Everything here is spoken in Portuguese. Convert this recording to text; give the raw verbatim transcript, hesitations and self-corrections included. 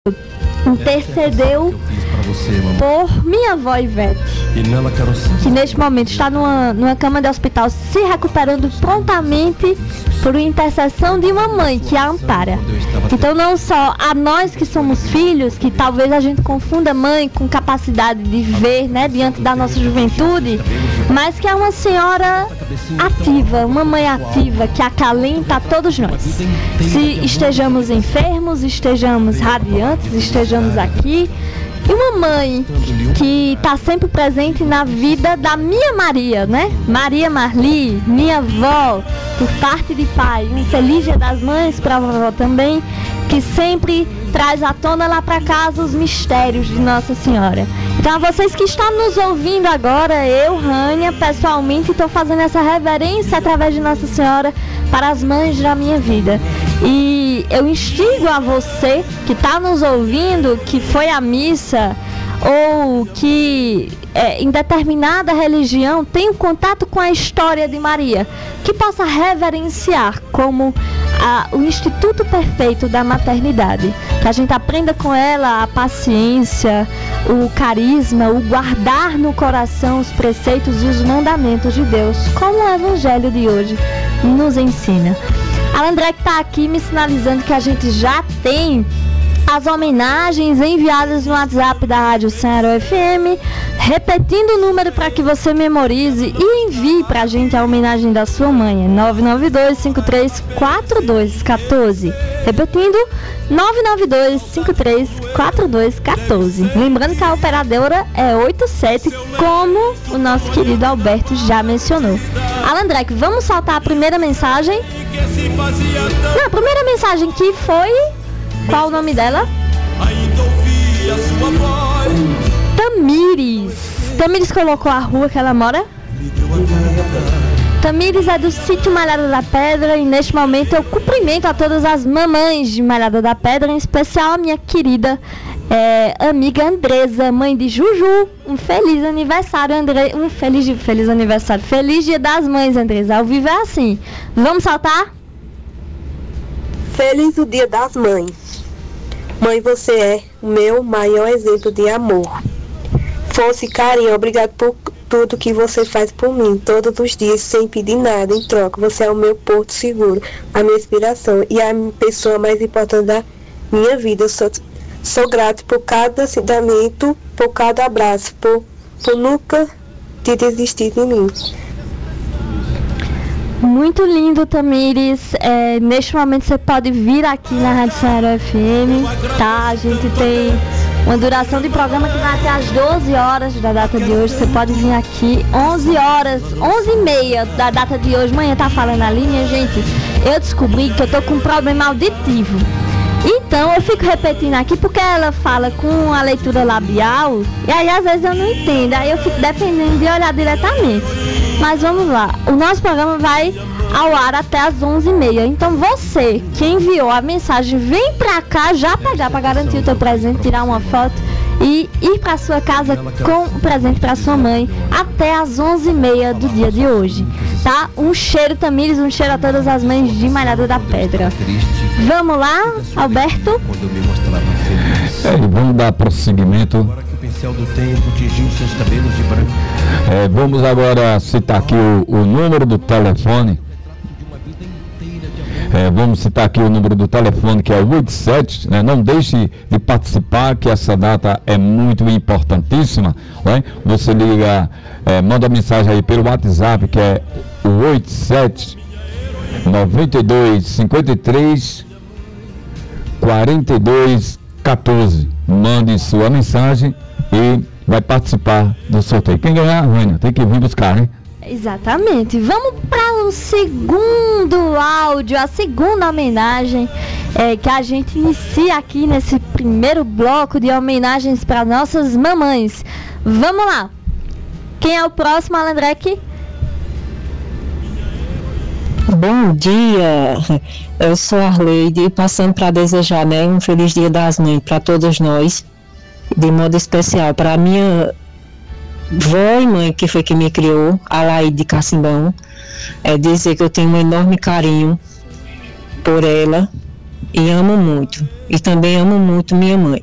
intercedeu por minha avó Ivete, que neste momento está numa, numa cama de hospital se recuperando prontamente por intercessão de uma mãe que a ampara. Então não só a nós que somos filhos, que talvez a gente confunda mãe com capacidade de ver, né, diante da nossa juventude, mas que é uma senhora ativa, uma mãe ativa que acalenta a todos nós. Se estejamos enfermos, estejamos radiantes, estejamos aqui. E uma mãe que está sempre presente na vida da minha Maria, né? Maria Marli, minha avó, por parte de pai. Um feliz Dia das Mães para a vovó também, que sempre traz à tona lá para casa os mistérios de Nossa Senhora. Então, a vocês que estão nos ouvindo agora, eu, Rânia, pessoalmente estou fazendo essa reverência através de Nossa Senhora para as mães da minha vida. E eu instigo a você que está nos ouvindo, que foi à missa ou que é, em determinada religião tem um contato com a história de Maria, que possa reverenciar como a, o instituto perfeito da maternidade, que a gente aprenda com ela a paciência, o carisma, o guardar no coração os preceitos e os mandamentos de Deus, como o Evangelho de hoje nos ensina. A André que está aqui me sinalizando que a gente já tem as homenagens enviadas no WhatsApp da Rádio Ceará F M, repetindo o número para que você memorize e envie para a gente a homenagem da sua mãe, é nove nove dois, cinco três quatro dois um quatro, repetindo, nove nove dois, cinco três quatro dois um quatro. Lembrando que a operadora é oitenta e sete, como o nosso querido Alberto já mencionou. Alan Drake, vamos soltar a primeira mensagem? Não, a primeira mensagem que foi... Qual o nome dela? Tamires. Tamires colocou a rua que ela mora. Tamires é do sítio Malhada da Pedra e neste momento eu cumprimento a todas as mamães de Malhada da Pedra, em especial a minha querida é, amiga Andresa, mãe de Juju. Um feliz aniversário, André. Um feliz, feliz aniversário. Feliz Dia das Mães, Andresa. Ao vivo é assim. Vamos saltar? Feliz o Dia das Mães. Mãe, você é o meu maior exemplo de amor. Força e carinho, obrigado por tudo que você faz por mim, todos os dias, sem pedir nada em troca. Você é o meu porto seguro, a minha inspiração e a pessoa mais importante da minha vida. Eu sou, sou grato por cada ensinamento, por cada abraço, por, por nunca ter desistido de mim. Muito lindo, Tamires. É, neste momento você pode vir aqui na Rádio Ceará F M, tá? A gente tem uma duração de programa que vai até às doze horas da data de hoje. Você pode vir aqui onze horas, onze e meia da data de hoje. Manhã tá falando ali, minha gente. Eu descobri que eu tô com um problema auditivo. Então eu fico repetindo aqui porque ela fala com a leitura labial e aí às vezes eu não entendo. Aí eu fico dependendo de olhar diretamente. Mas vamos lá, o nosso programa vai ao ar até as onze e meia. Então você que enviou a mensagem, vem pra cá já pegar para garantir o teu presente, tirar uma foto e ir pra sua casa com o presente pra sua mãe até as onze e meia do dia de hoje, tá? Um cheiro, Tamires, um cheiro a todas as mães de Malhada da Pedra. Vamos lá, Alberto? É, vamos dar prosseguimento. Do tempo tingiu seus cabelos de branco. É, vamos agora citar aqui o, o número do telefone. É, vamos citar aqui o número do telefone, que é o oitenta e sete, né? Não deixe de participar, que essa data é muito importantíssima, né? Você liga, é, manda mensagem aí pelo WhatsApp, que é o oitenta e sete, noventa e dois, cinquenta e três, quarenta e dois, quatorze. Mande sua mensagem e vai participar do sorteio. Quem ganhar, Rânia, tem que vir buscar, né? Exatamente. Vamos para o segundo áudio, a segunda homenagem é, que a gente inicia aqui nesse primeiro bloco de homenagens para nossas mamães. Vamos lá. Quem é o próximo, Alandrek? Bom dia, eu sou a Arleide, passando para desejar, né, um feliz Dia das Mães para todos nós, de modo especial para a minha vó e mãe, que foi que me criou, a Laide de Cacimbão, é dizer que eu tenho um enorme carinho por ela e amo muito. E também amo muito minha mãe.